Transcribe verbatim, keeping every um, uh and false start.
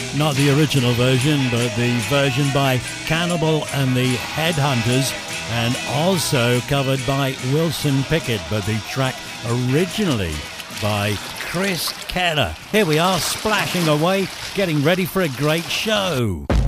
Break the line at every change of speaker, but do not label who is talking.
Not the original version, but the version by Cannibal and the Headhunters, and also covered by Wilson Pickett, but the track originally by Chris Keller. Here we are, splashing away, getting ready for a great show.